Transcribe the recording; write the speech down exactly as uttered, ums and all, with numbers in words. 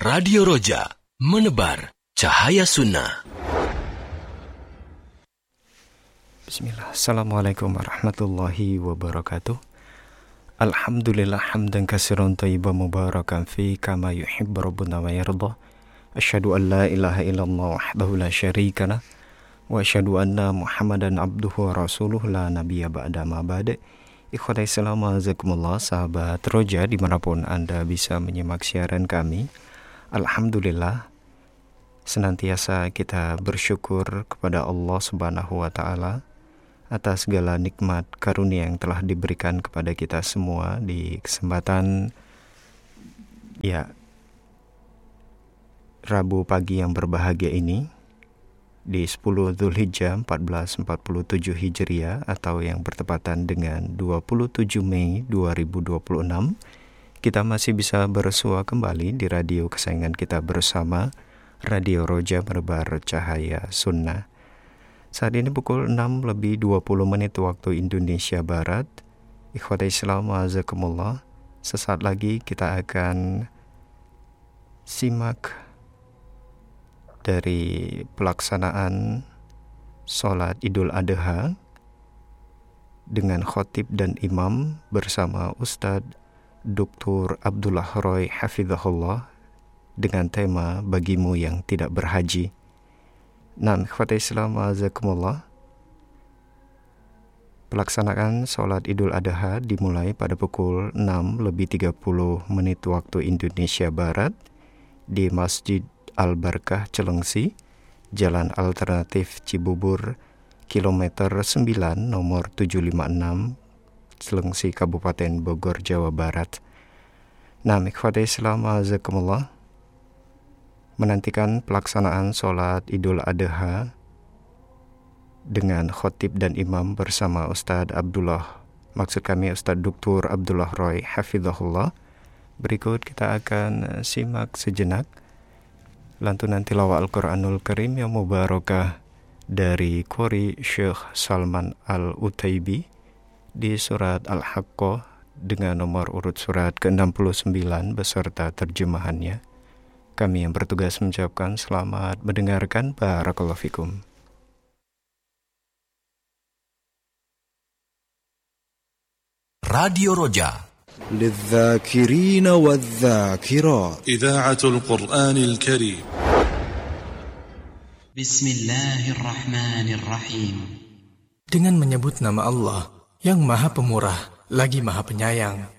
Radio Roja, menebar cahaya sunnah. Bismillah. Assalamualaikum warahmatullahi wabarakatuh. Alhamdulillah hamdan katsiran thayyiban mubarakan fi kama yuhibbu rabbuna wa yarda. Asyhadu an la ilaha illallah wahdahu la syarika lah wa asyhadu anna Muhammadan abduhu wa rasuluh la nabiyya ba'da ma ba'da. Ikhwatai salam azakumullah, sahabat Roja dimanapun Anda bisa menyimak siaran kami. Alhamdulillah, senantiasa kita bersyukur kepada Allah Subhanahu wa Ta'ala atas segala nikmat karunia yang telah diberikan kepada kita semua di kesempatan ya Rabu pagi yang berbahagia ini di sepuluh Dzulhijjah seribu empat ratus empat puluh tujuh Hijriah atau yang bertepatan dengan dua puluh tujuh Mei dua ribu dua puluh enam. Kita masih bisa bersua kembali di radio kesayangan kita bersama, Radio Roja Menebar Cahaya Sunnah. Saat ini pukul enam lebih dua puluh menit waktu Indonesia Barat. Ikhwatai Islam azakumullah, sesaat lagi kita akan simak dari pelaksanaan sholat Idul Adha dengan khotib dan imam bersama Ustadz Doktor Abdullah Roy Hafizahullah dengan tema Bagimu yang Tidak Berhaji. Nah, ikhwatai Islam azakumullah, pelaksanaan sholat Idul Adha dimulai pada pukul enam lebih tiga puluh menit waktu Indonesia Barat di Masjid Al-Barkah Celengsi, Jalan Alternatif Cibubur, kilometer sembilan, nomor tujuh lima enam, Celengsi, Kabupaten Bogor, Jawa Barat. Nah, ikhwatai Islam azakumullah, menantikan pelaksanaan sholat Idul Adha dengan khotib dan imam bersama Ustadz Abdullah, maksud kami Ustadz Doktor Abdullah Roy Hafizahullah. Berikut kita akan simak sejenak lantunan tilawah Al-Quranul Karim yang mubarakah dari Qori Syekh Salman Al-Utaibi di surat Al-Haqqah dengan nomor urut surat ke enam puluh sembilan beserta terjemahannya. Kami yang bertugas mengucapkan selamat mendengarkan. Barakallahu fikum. Radio Roja للذاكرين والذاكرات إذاعة القرآن الكريم. بسم الله الرحمن الرحيم. Dengan menyebut nama Allah yang Maha Pemurah lagi Maha Penyayang.